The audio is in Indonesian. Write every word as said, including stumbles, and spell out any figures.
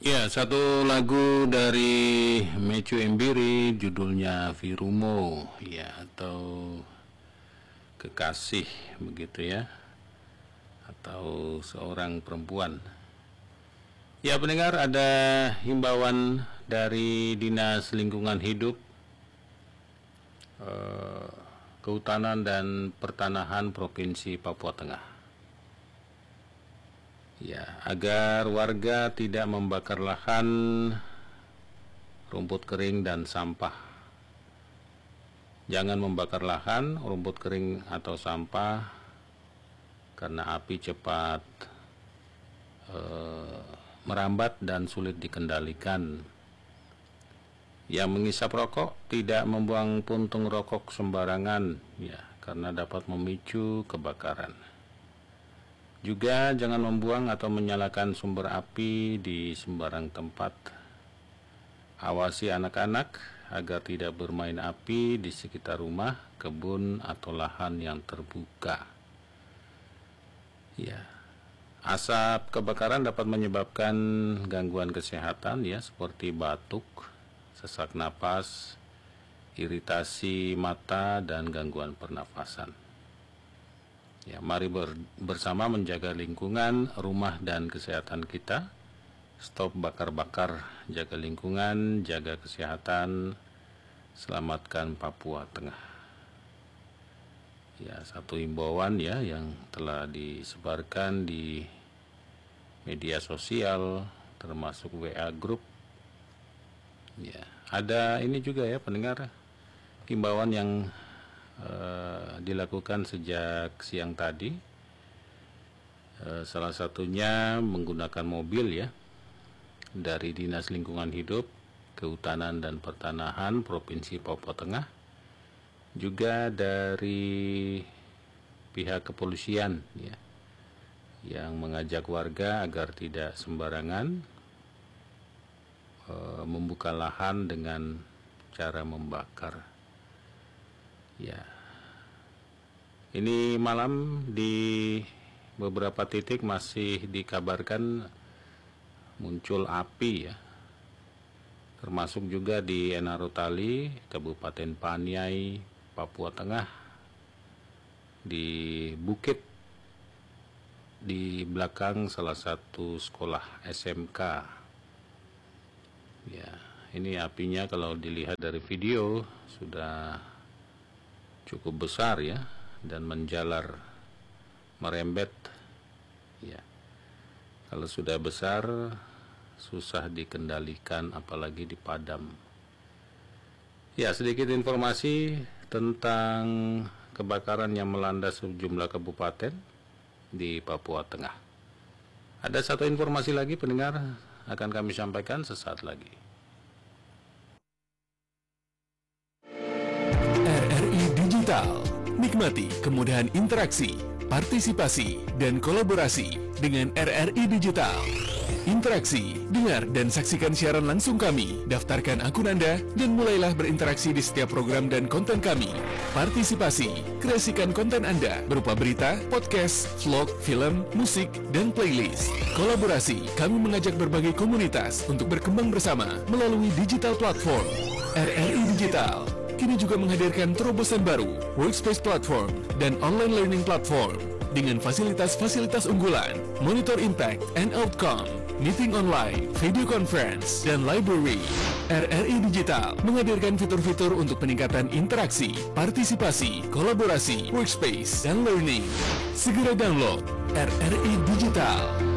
Ya, satu lagu dari Mecu Embiri, judulnya Virumo, ya, atau kekasih, begitu ya, atau seorang perempuan. Ya, pendengar, ada himbauan dari Dinas Lingkungan Hidup, eh, Kehutanan dan Pertanahan Provinsi Papua Tengah. Ya, agar warga tidak membakar lahan, rumput kering dan sampah. Jangan membakar lahan, rumput kering atau sampah karena api cepat eh, merambat dan sulit dikendalikan. Yang mengisap rokok tidak membuang puntung rokok sembarangan, ya, karena dapat memicu kebakaran. Juga jangan membuang atau menyalakan sumber api di sembarang tempat. Awasi anak-anak agar tidak bermain api di sekitar rumah, kebun, atau lahan yang terbuka. Ya, asap kebakaran dapat menyebabkan gangguan kesehatan, ya, seperti batuk, sesak napas, iritasi mata, dan gangguan pernafasan. Ya, mari ber, bersama menjaga lingkungan, rumah, dan kesehatan kita. Stop bakar-bakar, jaga lingkungan, jaga kesehatan, selamatkan Papua Tengah. Ya, satu himbauan ya yang telah disebarkan di media sosial, termasuk W A Group. Ya, ada ini juga ya pendengar, himbauan yang Uh, dilakukan sejak siang tadi, uh, salah satunya menggunakan mobil ya dari Dinas Lingkungan Hidup, Kehutanan dan Pertanahan Provinsi Papua Tengah, juga dari pihak kepolisian ya, yang mengajak warga agar tidak sembarangan uh, membuka lahan dengan cara membakar. Ya, ini malam di beberapa titik masih dikabarkan muncul api ya, termasuk juga di Enarotali, Kabupaten Paniai, Papua Tengah, di bukit di belakang salah satu sekolah S M K. Ya, ini apinya kalau dilihat dari video sudah cukup besar ya, dan menjalar merembet ya. Kalau sudah besar susah dikendalikan, apalagi dipadam. Ya, sedikit informasi tentang kebakaran yang melanda sejumlah kabupaten di Papua Tengah. Ada satu informasi lagi pendengar, akan kami sampaikan sesaat lagi. Nikmati kemudahan interaksi, partisipasi, dan kolaborasi dengan R R I Digital. Interaksi, dengar, dan saksikan siaran langsung kami. Daftarkan akun Anda dan mulailah berinteraksi di setiap program dan konten kami. Partisipasi, kreasikan konten Anda berupa berita, podcast, vlog, film, musik, dan playlist. Kolaborasi, kami mengajak berbagai komunitas untuk berkembang bersama melalui digital platform. R R I Digital kini juga menghadirkan terobosan baru, workspace platform, dan online learning platform dengan fasilitas-fasilitas unggulan, monitor impact and outcome, meeting online, video conference, dan library. R R I Digital menghadirkan fitur-fitur untuk peningkatan interaksi, partisipasi, kolaborasi, workspace, dan learning. Segera download R R I Digital.